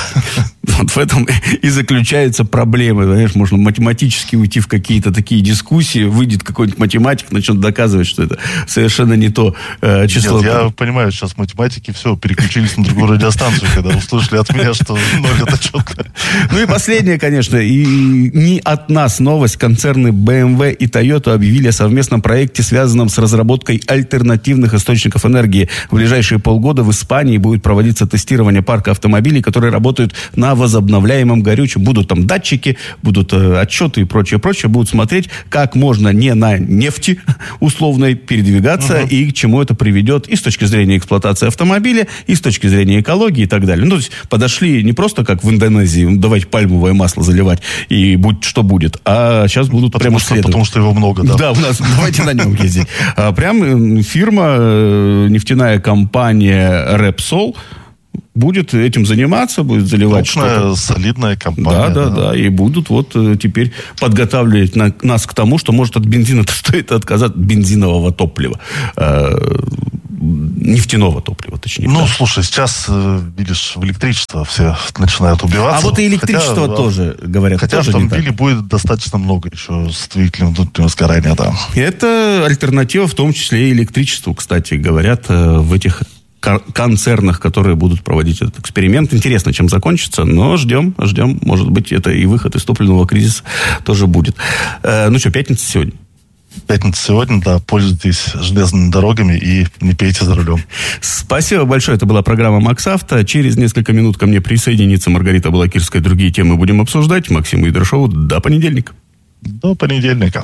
Speaker 5: Вот в этом и заключается проблема. Знаешь, можно математически уйти в какие-то такие дискуссии, выйдет какой-нибудь математик, начнет доказывать, что это совершенно не то э, число.
Speaker 6: Нет, я понимаю, сейчас математики все, переключились на другую радиостанцию, когда услышали от меня, что ноль это четко.
Speaker 5: Ну и последнее, конечно, и не от нас новость. Концерны бэ эм вэ и Toyota объявили о совместном проекте, связанном с разработкой альтернативных источников энергии. В ближайшие полгода в Испании будет проводиться тестирование парка автомобилей, которые работают на возобновляемом горючем. Будут там датчики, будут э, отчеты и прочее, прочее. Будут смотреть, как можно не на нефти условной передвигаться uh-huh. и к чему это приведет и с точки зрения эксплуатации автомобиля, и с точки зрения экологии и так далее. Ну, то есть подошли не просто как в Индонезии, давайте пальмовое масло заливать и будь что будет, а сейчас будут
Speaker 6: потому
Speaker 5: прямо
Speaker 6: что,
Speaker 5: следовать.
Speaker 6: Потому что его много, да.
Speaker 5: Да, у нас, давайте на нем ездить. А, прям фирма, нефтяная компания Repsol будет этим заниматься, будет заливать
Speaker 6: крупная, что-то. Солидная компания.
Speaker 5: Да, да, да, да. И будут вот теперь подготавливать на, нас к тому, что может от бензина стоит отказаться, бензинового топлива. Э, нефтяного топлива, точнее.
Speaker 6: Ну,
Speaker 5: да.
Speaker 6: слушай, сейчас, видишь, в электричество все начинают убиваться.
Speaker 5: А вот и электричество хотя, тоже, говорят,
Speaker 6: хотя
Speaker 5: тоже
Speaker 6: автомобилей будет достаточно много еще с двигателем внутреннего сгорания, да.
Speaker 5: Это альтернатива, в том числе и электричеству, кстати, говорят, в этих концернах, которые будут проводить этот эксперимент. Интересно, чем закончится, но ждем, ждем. Может быть, это и выход из топливного кризиса тоже будет. Э, ну что, пятница сегодня?
Speaker 6: Пятница сегодня, да. Пользуйтесь железными дорогами и не пейте за рулем.
Speaker 5: Спасибо большое. Это была программа «Макс Авто». Через несколько минут ко мне присоединится Маргарита Балакирская. Другие темы будем обсуждать. Максим Идрошоу. До понедельника.
Speaker 6: До понедельника.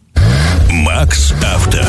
Speaker 4: «Макс Авто».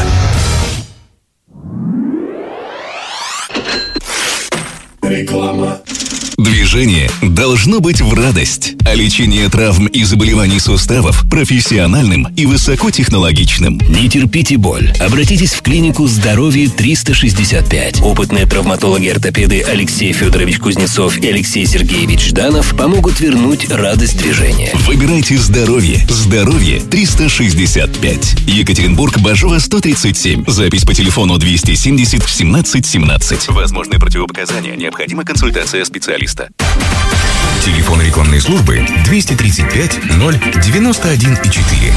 Speaker 4: Реклама. Движение должно быть в радость, а лечение травм и заболеваний суставов профессиональным и высокотехнологичным.
Speaker 7: Не терпите боль. Обратитесь в клинику «Здоровье триста шестьдесят пять». Опытные травматологи-ортопеды Алексей Федорович Кузнецов и Алексей Сергеевич Жданов помогут вернуть радость движения.
Speaker 4: Выбирайте здоровье. Здоровье триста шестьдесят пять. Екатеринбург, Бажова, сто тридцать семь. Запись по телефону двести семьдесят семнадцать семнадцать. Возможны противопоказания. Необходима консультация специалиста.
Speaker 1: Телефон рекламной службы двести тридцать пять ноль девяносто один четыре.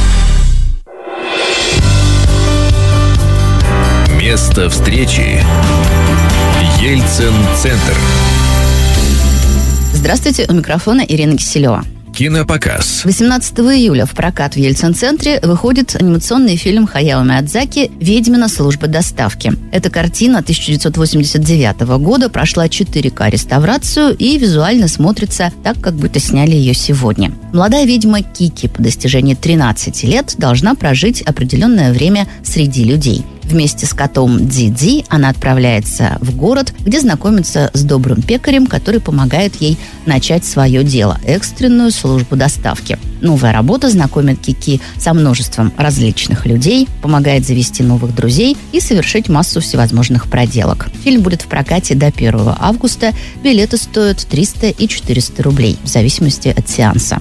Speaker 1: Место встречи. Ельцин-центр.
Speaker 8: Здравствуйте, у микрофона Ирина Киселева.
Speaker 1: Кинопоказ.
Speaker 8: восемнадцатого июля в прокат в Ельцин-центре выходит анимационный фильм Хаяо Миядзаки «Ведьмина служба доставки». Эта картина тысяча девятьсот восемьдесят девятого года прошла четыре ка реставрацию и визуально смотрится так, как будто сняли ее сегодня. Молодая ведьма Кики по достижении тринадцати лет должна прожить определенное время среди людей. В Вместе с котом Ди-Ди она отправляется в город, где знакомится с добрым пекарем, который помогает ей начать свое дело – экстренную службу доставки. Новая работа знакомит Кики со множеством различных людей, помогает завести новых друзей и совершить массу всевозможных проделок. Фильм будет в прокате до первого августа. Билеты стоят триста и четыреста рублей, в зависимости от сеанса.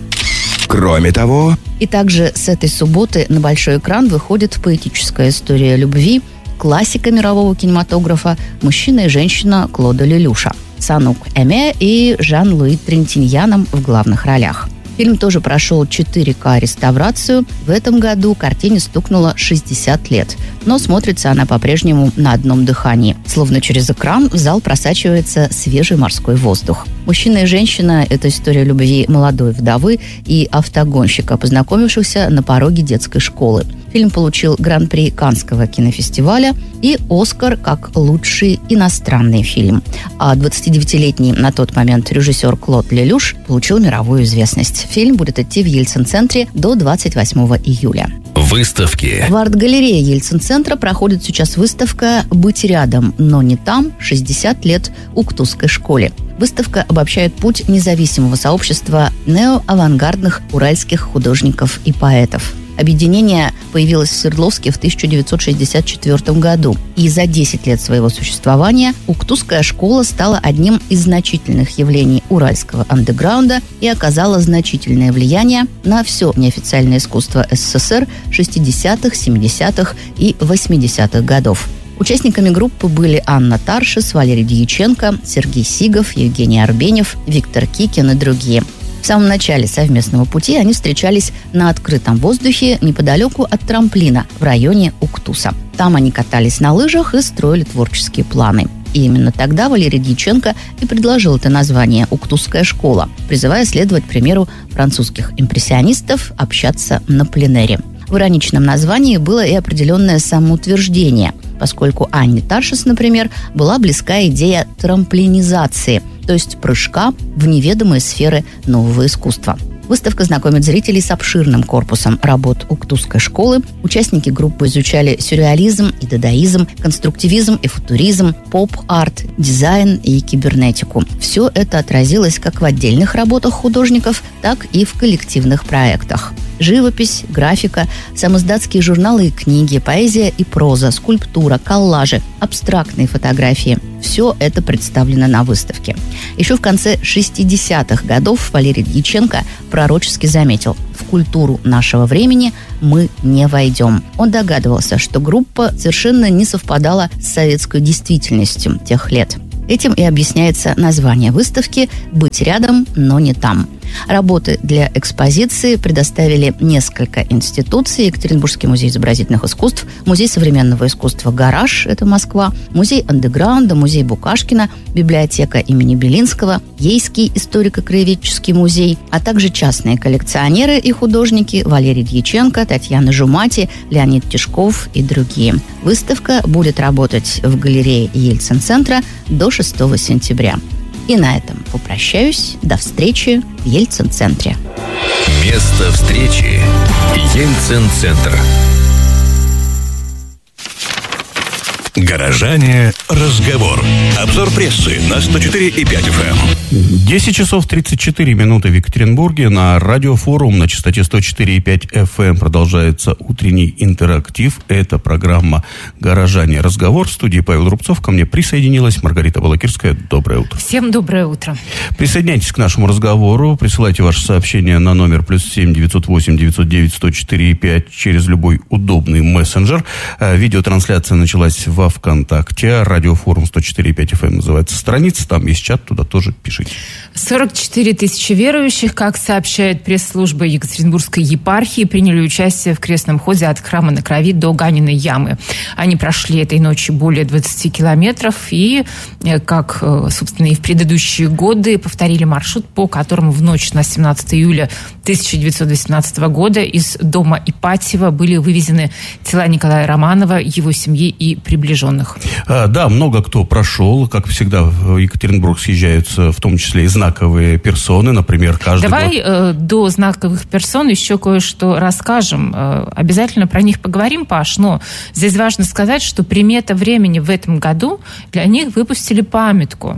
Speaker 4: Кроме того...
Speaker 8: И также с этой субботы на большой экран выходит поэтическая история любви, классика мирового кинематографа «Мужчина и женщина» Клода Лелюша с Анук Эме и Жан-Луи Трентиньяном в главных ролях. Фильм тоже прошел четыре ка реставрацию. В этом году картине стукнуло шестьдесят лет. Но смотрится она по-прежнему на одном дыхании. Словно через экран в зал просачивается свежий морской воздух. «Мужчина и женщина» — это история любви молодой вдовы и автогонщика, познакомившихся на пороге детской школы. Фильм получил гран-при Каннского кинофестиваля и «Оскар» как лучший иностранный фильм. А двадцатидевятилетний на тот момент режиссер Клод Лелюш получил мировую известность. Фильм будет идти в Ельцин-центре до двадцать восьмого июля.
Speaker 4: Выставки.
Speaker 8: В арт-галерее Ельцин-центра проходит сейчас выставка «Быть рядом, но не там. шестьдесят лет Уктусской школе». Выставка обобщает путь независимого сообщества неоавангардных уральских художников и поэтов. Объединение появилось в Свердловске в тысяча девятьсот шестьдесят четвёртом году. И за десять лет своего существования Уктусская школа стала одним из значительных явлений уральского андеграунда и оказала значительное влияние на все неофициальное искусство СССР шестидесятых, семидесятых и восьмидесятых годов. Участниками группы были Анна Таршис, Валерий Дьяченко, Сергей Сигов, Евгений Арбенев, Виктор Кикин и другие. В самом начале совместного пути они встречались на открытом воздухе неподалеку от трамплина в районе Уктуса. Там они катались на лыжах и строили творческие планы. И именно тогда Валерий Дьяченко и предложил это название «Уктусская школа», призывая следовать примеру французских импрессионистов общаться на пленэре. В ироничном названии было и определенное самоутверждение, поскольку Анне Таршис, например, была близка идея трамплинизации, то есть прыжка в неведомые сферы нового искусства. Выставка знакомит зрителей с обширным корпусом работ Уктусской школы. Участники группы изучали сюрреализм и дадаизм, конструктивизм и футуризм, поп-арт, дизайн и кибернетику. Все это отразилось как в отдельных работах художников, так и в коллективных проектах. Живопись, графика, самиздатские журналы и книги, поэзия и проза, скульптура, коллажи, абстрактные фотографии – все это представлено на выставке. Еще в конце шестидесятых годов Валерий Дьяченко пророчески заметил: в культуру нашего времени мы не войдем. Он догадывался, что группа совершенно не совпадала с советской действительностью тех лет. Этим и объясняется название выставки «Быть рядом, но не там». Работы для экспозиции предоставили несколько институций: Екатеринбургский музей изобразительных искусств, Музей современного искусства «Гараж» — это Москва, Музей андеграунда, Музей Букашкина, библиотека имени Белинского, Ейский историко-краеведческий музей, а также частные коллекционеры и художники Валерий Дьяченко, Татьяна Жумати, Леонид Тишков и другие. Выставка будет работать в галерее Ельцин-центра до шестого сентября. И на этом попрощаюсь. До встречи в Ельцин-центре.
Speaker 4: Место встречи – Ельцин-центр. Горожане. Разговор. Обзор прессы на сто четыре и пять эф эм.
Speaker 5: десять часов тридцать четыре минуты в Екатеринбурге. На радиофорум на частоте сто четыре и пять эф эм продолжается утренний интерактив. Это программа «Горожане. Разговор». В студии Павел Рубцов. Ко мне присоединилась Маргарита Балакирская. Доброе утро.
Speaker 3: Всем доброе утро.
Speaker 5: Присоединяйтесь к нашему разговору. Присылайте ваши сообщения на номер плюс семь девятьсот восемь девятьсот девять сто четыре и пять через любой удобный мессенджер. Видеотрансляция началась во ВКонтакте. Радиофорум сто четыре и пять эф эм называется страница. Там есть чат, туда тоже пишите.
Speaker 3: сорок четыре тысячи верующих, как сообщает пресс-служба Екатеринбургской епархии, приняли участие в крестном ходе от храма на Крови до Ганиной ямы. Они прошли этой ночью более двадцать километров и, как, собственно, и в предыдущие годы, повторили маршрут, по которому в ночь на семнадцатое июля тысяча девятьсот восемнадцатого года из дома Ипатьева были вывезены тела Николая Романова, его семьи и приближенных. приближенных.
Speaker 5: А, да, много кто прошел. Как всегда, в Екатеринбург съезжаются в том числе и знаковые персоны. Например, каждый
Speaker 3: Давай
Speaker 5: год...
Speaker 3: э, до знаковых персон еще кое-что расскажем. Э, обязательно про них поговорим, Паш, но здесь важно сказать, что «Примета времени» в этом году для них выпустили памятку.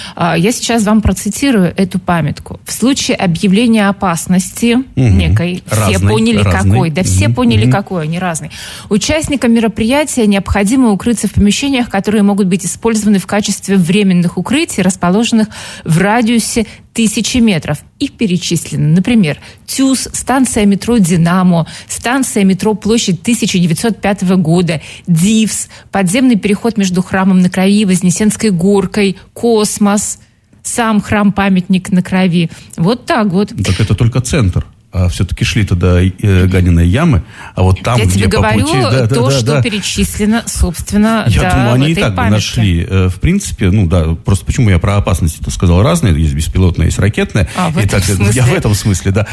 Speaker 3: Я сейчас вам процитирую эту памятку. В случае объявления опасности угу. некой,
Speaker 5: разный,
Speaker 3: все поняли
Speaker 5: разный.
Speaker 3: какой, да
Speaker 5: угу.
Speaker 3: все поняли
Speaker 5: угу.
Speaker 3: какой, они разные. Участникам мероприятия необходимо укрыться в помещениях, которые могут быть использованы в качестве временных укрытий, расположенных в радиусе тысячи метров. Их перечислены. Например, ТЮЗ, станция метро «Динамо», станция метро «Площадь» тысяча девятьсот пятого года, ДИВС, подземный переход между храмом на Крови и Вознесенской горкой, «Космос», сам храм-памятник на Крови. Вот так вот.
Speaker 5: Так это только центр. А все-таки шли туда э, Ганиной ямы, а вот там,
Speaker 3: Я
Speaker 5: где
Speaker 3: тебе
Speaker 5: по
Speaker 3: говорю,
Speaker 5: пути... Да,
Speaker 3: то,
Speaker 5: да,
Speaker 3: что
Speaker 5: да.
Speaker 3: перечислено, собственно,
Speaker 5: Я
Speaker 3: да,
Speaker 5: думаю, они и так бы
Speaker 3: памятке.
Speaker 5: нашли. В принципе, ну да, просто почему я про опасности-то сказал разные. Есть беспилотная, есть ракетная.
Speaker 3: А, в
Speaker 5: и
Speaker 3: этом
Speaker 5: так,
Speaker 3: смысле?
Speaker 5: Я в этом смысле, да.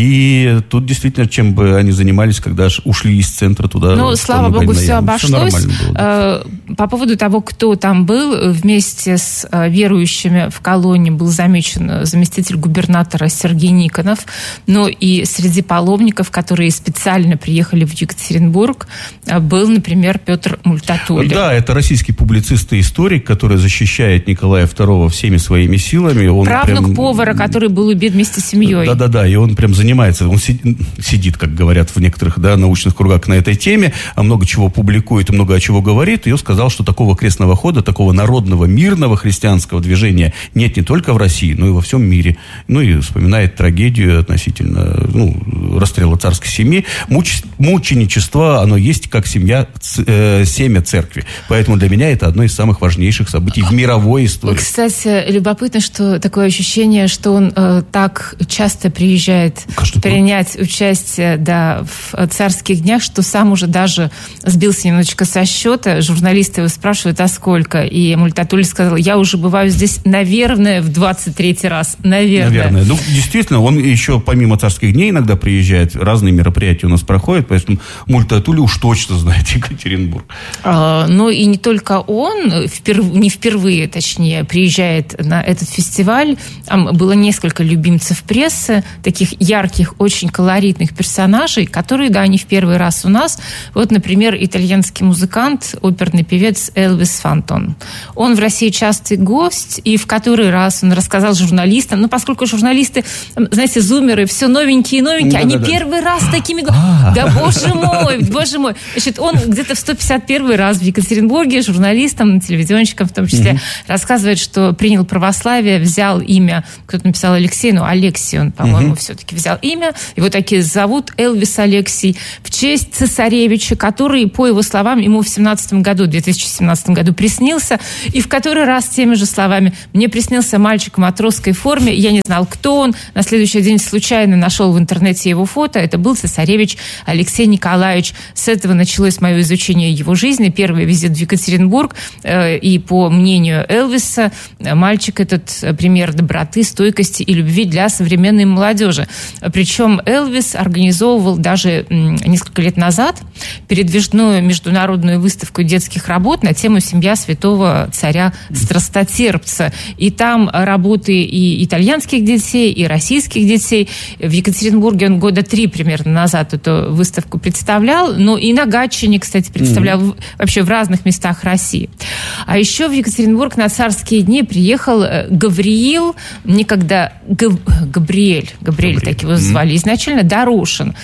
Speaker 5: И тут действительно, чем бы они занимались, когда ушли из центра туда...
Speaker 3: Ну, слава богу, все обошлось. Все было, да. По поводу того, кто там был, вместе с верующими в колонне был замечен заместитель губернатора Сергей Никонов. Ну и среди паломников, которые специально приехали в Екатеринбург, был, например, Петр Мультатуллин.
Speaker 5: Да, это российский публицист и историк, который защищает Николая второго всеми своими силами. Он
Speaker 3: Правнук
Speaker 5: прям...
Speaker 3: повара, который был убит вместе с семьей.
Speaker 5: Да-да-да, и он прям занимается, он сидит, как говорят в некоторых да, научных кругах на этой теме, а много чего публикует и много о чего говорит, и он сказал, что такого крестного хода, такого народного, мирного христианского движения нет не только в России, но и во всем мире. Ну и вспоминает трагедию относительно ну, расстрела царской семьи. Муч, мученичество, оно есть как семья, э, семя церкви. Поэтому для меня это одно из самых важнейших событий в мировой истории.
Speaker 3: Кстати, любопытно, что такое ощущение, что он э, так часто приезжает Кажется, принять участие да, в царских днях, что сам уже даже сбился немножечко со счета. Журналисты его спрашивают, а сколько? И Мультатуллин сказал, я уже бываю здесь, наверное, в двадцать третий раз. Наверное.
Speaker 5: Наверное. Ну, действительно, он еще помимо царских дней иногда приезжает, разные мероприятия у нас проходят, поэтому Мультатуллин уж точно знает Екатеринбург.
Speaker 3: А, ну и не только он, вперв... не впервые, точнее, приезжает на этот фестиваль. Там было несколько любимцев прессы, таких ярких, очень колоритных персонажей, которые, да, не в первый раз у нас. Вот, например, итальянский музыкант, оперный певец Элвис Фантон. Он в России частый гость, и в который раз он рассказал журналистам, ну, поскольку журналисты, знаете, зумеры, все новенькие и новенькие, да, они да, первый да. раз такими... Да, боже мой, боже мой. Значит, он где-то в сто пятьдесят первый раз в Екатеринбурге журналистам, телевизионщикам в том числе угу. рассказывает, что принял православие, взял имя, кто-то написал Алексей, ну, Алексей он, по-моему, угу. все-таки взял имя. Его таки зовут Элвис Алексий в честь цесаревича, который, по его словам, ему в семнадцатом году, две тысячи семнадцатом году приснился, и в который раз теми же словами мне приснился мальчик в матросской форме, я не знал, кто он. На следующий день случайно нашел в интернете его фото. Это был цесаревич Алексей Николаевич. С этого началось мое изучение его жизни. Первый визит в Екатеринбург. И по мнению Элвиса, мальчик этот пример доброты, стойкости и любви для современной молодежи. Причем Элвис организовывал даже несколько лет назад передвижную международную выставку детских работ на тему «Семья святого царя Страстотерпца». И там работы и итальянских детей, и российских детей. В Екатеринбурге он года три примерно назад эту выставку представлял, но и на Гатчине, кстати, представлял mm-hmm. вообще в разных местах России. А еще в Екатеринбург на царские дни приехал Гавриил, некогда Гав... Габриэль, Габриэль, так его звали, изначально Дорошин.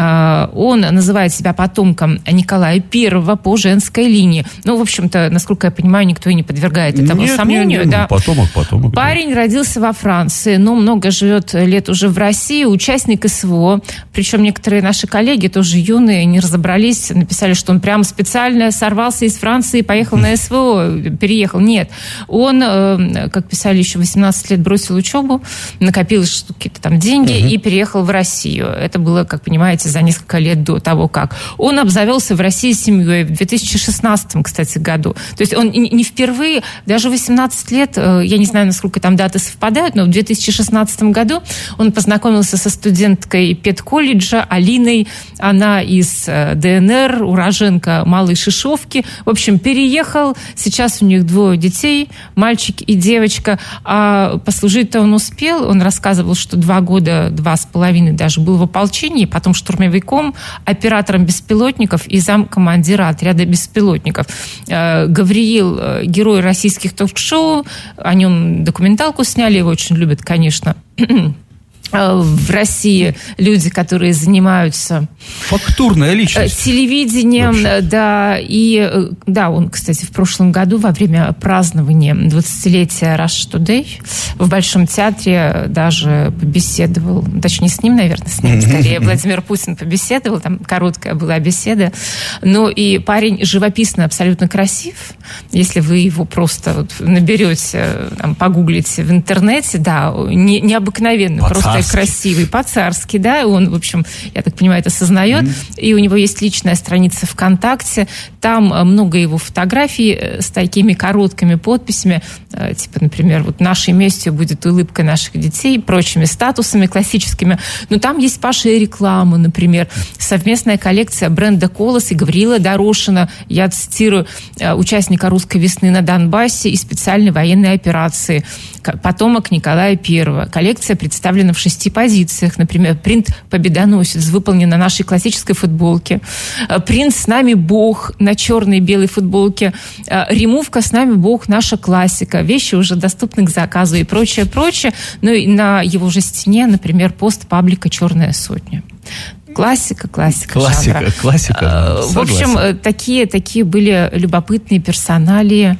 Speaker 3: Он называет себя потомком Николая Первого по женской линии. Ну, в общем-то, насколько я понимаю, никто и не подвергает этому нет, сомнению.
Speaker 5: Нет, нет,
Speaker 3: да.
Speaker 5: потомок, потомок.
Speaker 3: Парень да. родился во Франции, но много живет лет уже в России, участник СВО. Причем некоторые наши коллеги, тоже юные, не разобрались, написали, что он прямо специально сорвался из Франции и поехал на СВО, переехал. Нет. Он, как писали, еще восемнадцать лет бросил учебу, накопил какие-то там деньги uh-huh. и переехал в Россию. Это было, как понимаете, за несколько лет до того, как. Он обзавелся в России семьей в две тысячи шестнадцатом, кстати, году. То есть он не впервые, даже восемнадцать лет, я не знаю, насколько там даты совпадают, но в две тысячи шестнадцатом году он познакомился со студентом
Speaker 9: студенткой педколледжа Алиной. Она из ДНР, уроженка Малой Шишовки. В общем, переехал. Сейчас у них двое детей, мальчик и девочка. А послужить-то он успел. Он рассказывал, что два года, два с половиной даже был в ополчении, потом штурмовиком, оператором беспилотников и замкомандира отряда беспилотников. Гавриил, герой российских ток-шоу, о нем документалку сняли, его очень любят, конечно. В России люди, которые занимаются...
Speaker 5: Фактурная личность.
Speaker 9: Телевидением, вообще. Да. И, да, он, кстати, в прошлом году во время празднования двадцатилетия Russia Today в Большом театре даже побеседовал, точнее, с ним, наверное, с ним, скорее, Владимир Путин побеседовал, там короткая была беседа. Ну, и парень живописно абсолютно красив. Если вы его просто вот наберете, там, погуглите в интернете, да, не, необыкновенно, просто красивый, по-царски, да, он, в общем, я так понимаю, это осознает, mm. и у него есть личная страница ВКонтакте, там много его фотографий с такими короткими подписями, типа, например, вот «Нашей местью будет улыбка наших детей», прочими статусами классическими, но там есть Паша и реклама, например, совместная коллекция бренда «Колос» и Гавриила Дорошина, я цитирую, участника «Русской весны» на Донбассе и специальной военной операции, потомок Николая Первого. Коллекция представлена в шести позициях. Например, принт «Победоносец» выполнен на нашей классической футболке. Принт «С нами Бог» на черной и белой футболке. Ремувка «С нами Бог» наша классика. Вещи уже доступны к заказу и прочее, прочее. Ну и на его же стене, например, пост паблика «Черная сотня». Классика, классика.
Speaker 5: Классика,
Speaker 9: жанра.
Speaker 5: классика.
Speaker 9: В общем, такие, такие были любопытные персоналии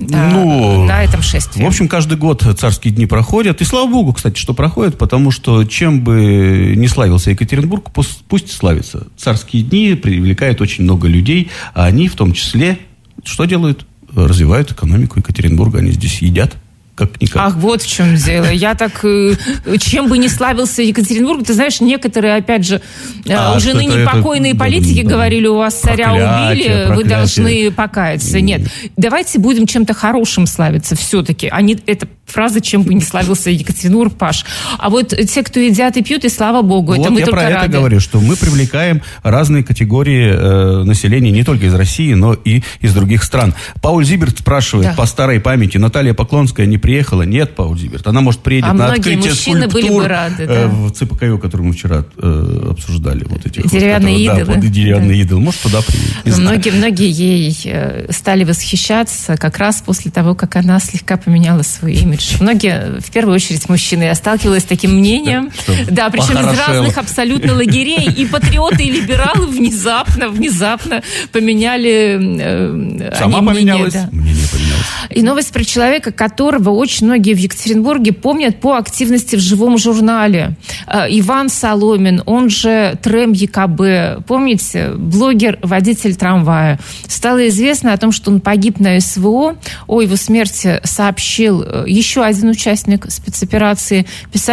Speaker 9: ну, на этом шествии.
Speaker 5: В общем, каждый год царские дни проходят. И слава богу, кстати, что проходят, потому что чем бы ни славился Екатеринбург, пусть, пусть славится. Царские дни привлекают очень много людей, а они в том числе что делают? Развивают экономику Екатеринбурга. Они здесь едят. Как-никак.
Speaker 9: Ах, вот в чем дело. Я так, чем бы ни славился Екатеринбург, ты знаешь, некоторые, опять же, а, уже ныне это, покойные это, политики да, говорили, у вас царя убили, проклятие. Вы должны покаяться. Нет, давайте будем чем-то хорошим славиться все-таки. А не эта фраза, чем бы ни славился Екатеринбург, Паш. А вот те, кто едят и пьют, и слава богу,
Speaker 5: вот
Speaker 9: это мы
Speaker 5: я
Speaker 9: только
Speaker 5: про
Speaker 9: рады.
Speaker 5: Это говорю, что мы привлекаем разные категории э, населения не только из России, но и из других стран. Пауль Зиберт спрашивает, да. по старой памяти, Наталья Поклонская не приехала? Нет, Пауль Зиберт. Она, может, приедет а на открытие скульптур были бы рады, да. э, в ЦПКО, который мы вчера э, обсуждали. Вот этих
Speaker 9: деревянные
Speaker 5: вот,
Speaker 9: идолы.
Speaker 5: Да, деревянные да. идолы. Может, туда приедет.
Speaker 9: Многие, многие ей стали восхищаться как раз после того, как она слегка поменяла свой имидж. Многие, в первую очередь, мужчины. Я сталкивалась с таким мнением. Да, да причем из разных абсолютно лагерей. И патриоты, и либералы внезапно, внезапно поменяли э,
Speaker 5: Сама
Speaker 9: они
Speaker 5: поменялась.
Speaker 9: Мнение, да.
Speaker 5: Мнение поменялось.
Speaker 9: И новость про человека, которого очень многие в Екатеринбурге помнят по активности в живом журнале. Иван Соломин, он же Трэм ЕКБ. Помните? Блогер, водитель трамвая. Стало известно о том, что он погиб на СВО. О его смерти сообщил еще один участник спецоперации. Писатель